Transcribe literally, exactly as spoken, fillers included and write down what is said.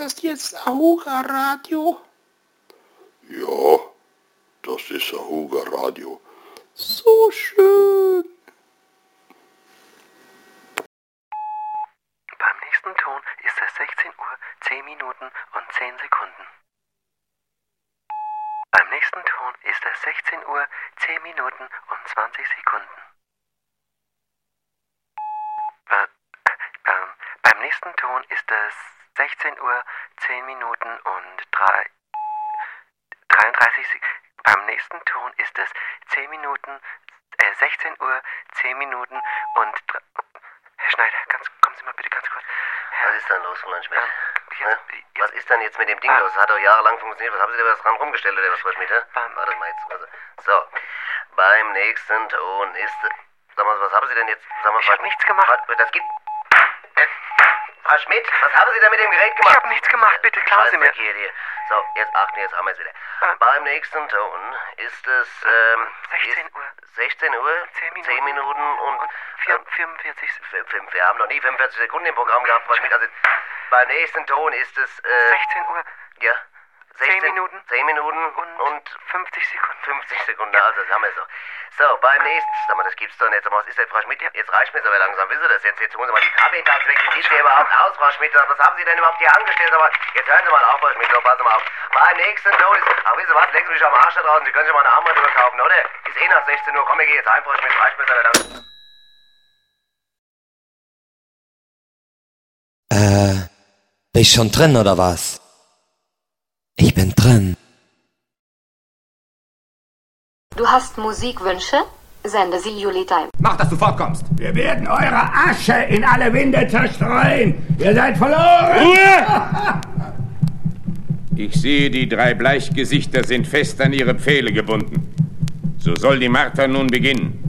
das jetzt Ahuga Radio? Ja, das ist Ahuga Radio. So schön. Beim nächsten Ton ist es sechzehn Uhr, zehn Minuten und zehn Sekunden. Beim nächsten Ton ist es sechzehn Uhr, zehn Minuten und zwanzig Sekunden. Be ähm, beim nächsten Ton ist es sechzehn Uhr, zehn Minuten und drei, dreiunddreißig Sekunden. Beim nächsten Ton ist es zehn Minuten, äh, sechzehn Uhr, zehn Minuten und... Herr Schneider, ganz, kommen Sie mal bitte ganz kurz. Herr, was ist denn los, Frau Schmidt? Ähm, jetzt, jetzt, was ist denn jetzt mit dem Ding ah, los? Das hat doch jahrelang funktioniert. Was haben Sie da was dran rumgestellt, oder was, Frau Schmidt? Warte mal jetzt. Also, so, beim nächsten Ton ist... Sag mal, was haben Sie denn jetzt... Sag mal, ich habe nichts gemacht. Das gibt... Äh, Frau Schmidt, was haben Sie denn mit dem Gerät gemacht? Ich habe nichts gemacht, bitte klauen Sie mir. Hier, hier. So, jetzt achten, jetzt haben wir es wieder. Ähm, beim nächsten Ton ist es... Ähm, sechzehn Uhr. sechzehn Uhr, zehn Minuten, zehn Minuten und... und vierundvierzig. fünf, wir haben noch nie fünfundvierzig Sekunden im Programm gehabt, Frau Schmidt. Also, beim nächsten Ton ist es... Äh, sechzehn Uhr. Ja. zehn Minuten. zehn Minuten und, und fünfzig Sekunden. fünfzig Sekunden, also das haben wir so. So, beim nächsten... Sag mal, das gibt's doch nicht. Sag mal, was ist denn, Frau Schmidt? Jetzt reicht mir so langsam. Wissen Sie das jetzt? Jetzt holen Sie mal die Kaffeetasse weg. Wie sieht Sie überhaupt aus, Frau Schmidt? Was haben Sie denn überhaupt hier angestellt? Aber jetzt hören Sie mal auf, Frau Schmidt. So, passen Sie mal auf. Beim nächsten Ton ist... Ach, wissen Sie was? Lecken Sie mich am Arsch da draußen. Sie können sich mal eine Armband überkaufen, oder? Ist eh nach sechzehn Uhr. Komm, wir gehen jetzt heim, Frau Schmidt. Reicht mir so langsam. Äh, bin ich schon drin, oder was? Ich bin drin. Du hast Musikwünsche? Sende sie Julitime. Mach, dass du fortkommst. Wir werden eure Asche in alle Winde zerstreuen. Ihr seid verloren. Ruhe! Ich sehe, die drei Bleichgesichter sind fest an ihre Pfähle gebunden. So soll die Marter nun beginnen.